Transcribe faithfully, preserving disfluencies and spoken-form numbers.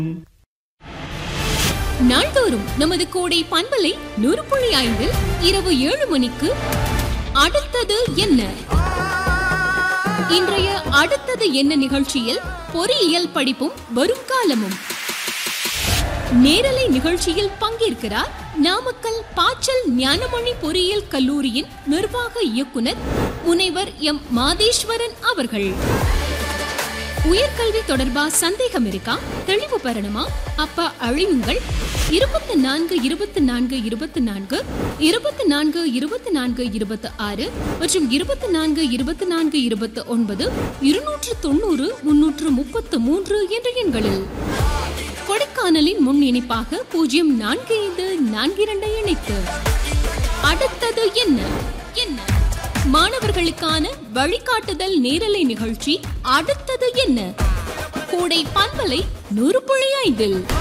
நாள்தோறும் நமது கோடை பண்பலை நூறு புள்ளி ஐந்தில் இரவு ஏழு மணிக்கு அடுத்தது என்ன? இன்றைய அடுத்தது என்ன நிகழ்ச்சியில் பொறியியல் படிப்பும் வரும் காலமும் நேரலை நிகழ்ச்சியில் பங்கேற்கிறார் நாமக்கல் பாச்சல் ஞானமணி பொறியியல் கல்லூரியின் நிர்வாக இயக்குனர் முனைவர் எம் மாதேஸ்வரன் அவர்கள். உயர்கல்வி தொடர்பா சந்தேகம் இருக்கா? தெளிவு பெறணுமா? அப்ப அழியுங்கள். இருபத்தி நான்கு இருபத்தி நான்கு இருபத்தி நான்கு இருபத்தி நான்கு இருபத்தி நான்கு இருபத்தி ஆறு மற்றும் இருபத்தி நான்கு இருபத்தி நான்கு இருபத்தி ஒன்பது இருநூற்று தொண்ணூறு முன்னூற்று முப்பத்து மூன்று என்ற எண்களில். கொடைக்கானலின் முன் இணைப்பாக பூஜ்ஜியம் நான்கு ஐந்து நான்கு இரண்டை இணைத்து அடுத்தது என்ன என்ன மாணவர்களுக்கான வழிகாட்டுதல் நேரலை நிகழ்ச்சி அடுத்தது என்ன? கோடை பண்பலை நூறு புள்ளி ஐந்தில்.